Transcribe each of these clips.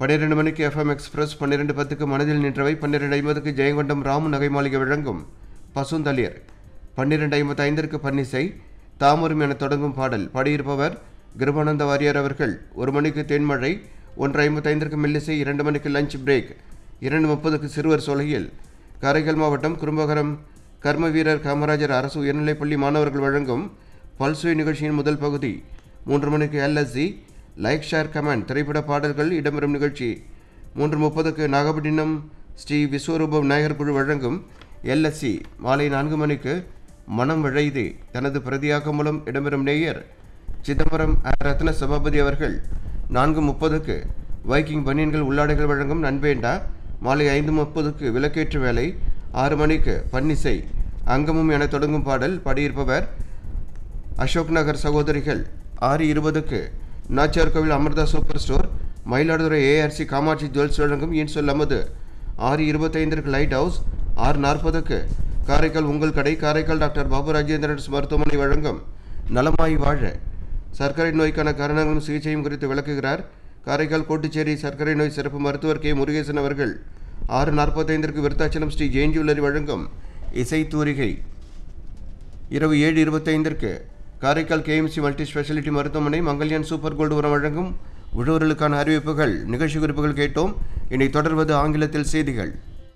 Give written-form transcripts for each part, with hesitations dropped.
12 மணிக்கு FM express, 12:10க்கு மனதில் நின்றவை, 12:50க்கு ஜெயங்கொண்டம் ராமு நகை மாளிகை வழங்கும் பசுந்தளிர், 12:55க்கு பன்னிசை தாமரும் என தொடங்கும் பாடல் பாடியிருப்பவர் கிருபானந்த வாரியார் அவர்கள். 1 மணிக்கு தேன்மழை, 1:55க்கு மெல்லிசை, 2 மணிக்கு லஞ்ச் பிரேக், 2:30க்கு சிறுவர் சோலையில் காரைக்கால் மாவட்டம் குறும்பகரம் கர்ம வீரர் காமராஜர் அரசு உயர்நிலைப்பள்ளி மாணவர்கள் வழங்கும் பல்சுவை நிகழ்ச்சியின் முதல் பகுதி. 3 மணிக்கு எல்எஸ்சி லைக் ஷேர் கமெண்ட் திரைப்பட பாடல்கள் இடம்பெறும் நிகழ்ச்சி. 3:30க்கு நாகப்பட்டினம் ஸ்ரீ விஸ்வரூப விநாயகர் குழு வழங்கும் எல்எஸ்சி. மாலை 4 மணிக்கு மனம் விழைது தனது பிரதியாக்கம் மூலம் இடம்பெறும் நேயர் சிதம்பரம் ரத்ன சபாபதி அவர்கள். 4:30க்கு வைக்கிங் பனியன்கள் உள்ளாடைகள் வழங்கும் நண்பேண்டா. மாலை 5:30க்கு விளக்கேற்று வேலை. 6 மணிக்கு பன்னிசை அங்கமும் என தொடங்கும் பாடல் பாடியிருப்பவர் அசோக் நகர் சகோதரிகள். 6:20க்கு நாச்சியார் கோவில் Amrita super store Mayiladuthurai ARC Kamakshi jewels வழங்கும் இன்சொல் அமது. 6:25க்கு light house. 6:40க்கு காரைக்கால் உங்கள் கடை காரைக்கால் டாக்டர் பாபு ராஜேந்திரன் மருத்துவமனை வழங்கும் நலமாய் வாழ சர்க்கரை நோய்க்கான காரணங்களும் சிகிச்சையும் குறித்து விளக்குகிறார் காரைக்கால் கோட்டுச்சேரி சர்க்கரை நோய் சிறப்பு மருத்துவர் கே முருகேசன் அவர்கள். 6:45க்கு விருத்தாச்சலம் ஸ்ரீ ஜெயின் ஜுவல்லரி வழங்கும் இசை தூரிகை. இரவு 7:25க்கு காரைக்கால் கேஎம்சி மல்டி ஸ்பெஷாலிட்டி மருத்துவமனை மங்கல்யான் சூப்பர் கோல்டு உரம் வழங்கும் உழவர்களுக்கான அறிவிப்புகள் நிகழ்ச்சி குறிப்புகள் கேட்டோம். இனி தொடர்வது ஆங்கிலத்தில் செய்திகள்.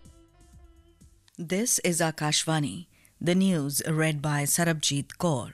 This is Akashvani. The news read by Sarabjit Kaur.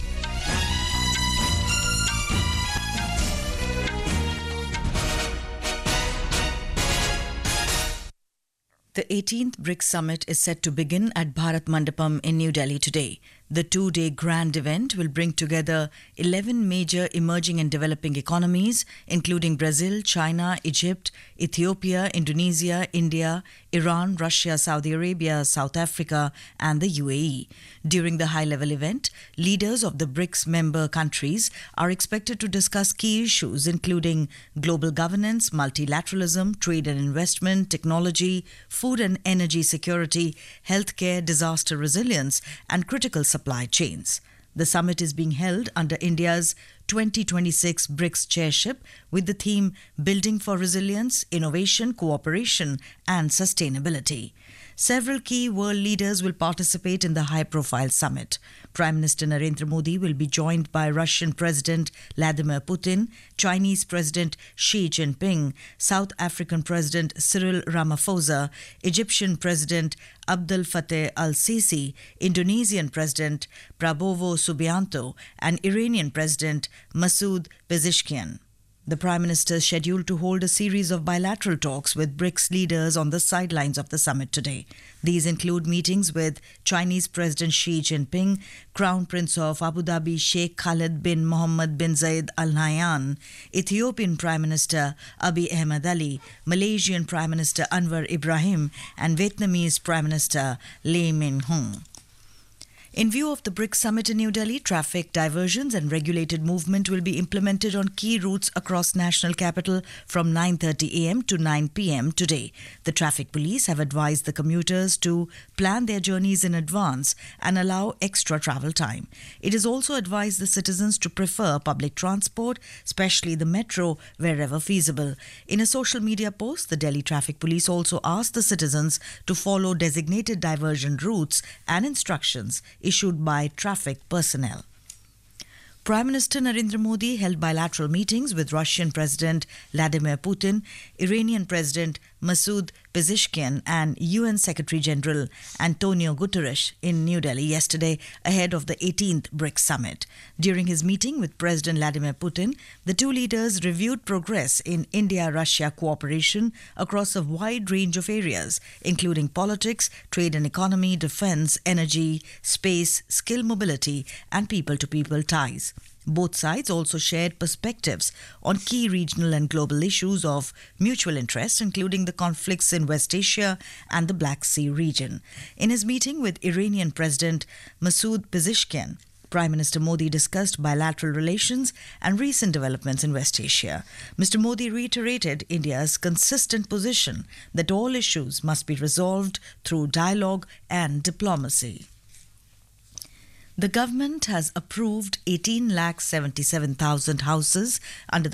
The 18th BRICS Summit is set to begin at Bharat Mandapam in New Delhi today. The two-day grand event will bring together 11 major emerging and developing economies, including Brazil, China, Egypt, Ethiopia, Indonesia, India, Iran, Russia, Saudi Arabia, South Africa, and the UAE. During the high-level event, leaders of the BRICS member countries are expected to discuss key issues, including global governance, multilateralism, trade and investment, technology, food and energy security, healthcare, disaster resilience, and critical supply chains. The summit is being held under India's 2026 BRICS chairship with the theme Building for Resilience, Innovation, Cooperation and Sustainability. Several key world leaders will participate in the high-profile summit. Prime Minister Narendra Modi will be joined by Russian President Vladimir Putin, Chinese President Xi Jinping, South African President Cyril Ramaphosa, Egyptian President Abdel Fattah al-Sisi, Indonesian President Prabowo Subianto, and Iranian President Masoud Pezeshkian. The Prime Minister is scheduled to hold a series of bilateral talks with BRICS leaders on the sidelines of the summit today. These include meetings with Chinese President Xi Jinping, Crown Prince of Abu Dhabi Sheikh Khalid bin Mohammed bin Zayed Al Nahyan, Ethiopian Prime Minister Abiy Ahmed Ali, Malaysian Prime Minister Anwar Ibrahim, and Vietnamese Prime Minister Lee Min-hung. In view of the BRICS summit in New Delhi, traffic diversions and regulated movement will be implemented on key routes across national capital from 9:30 a.m. to 9 p.m. today. The traffic police have advised the commuters to plan their journeys in advance and allow extra travel time. It is also advised the citizens to prefer public transport, especially the metro, wherever feasible. In a social media post, the Delhi Traffic Police also asked the citizens to follow designated diversion routes and instructions issued by traffic personnel. Prime Minister Narendra Modi held bilateral meetings with Russian President Vladimir Putin, Iranian President Masoud Pezeshkian and UN Secretary-General Antonio Guterres in New Delhi yesterday ahead of the 18th BRICS summit. During his meeting with President Vladimir Putin, the two leaders reviewed progress in India-Russia cooperation across a wide range of areas, including politics, trade and economy, defense, energy, space, skill mobility, and people-to-people ties. Both sides also shared perspectives on key regional and global issues of mutual interest, including the conflicts in West Asia and the Black Sea region. In his meeting with Iranian President Masoud Pezeshkian, Prime Minister Modi discussed bilateral relations and recent developments in West Asia. Mr. Modi reiterated India's consistent position that all issues must be resolved through dialogue and diplomacy. The government has approved 18,77,000 houses under the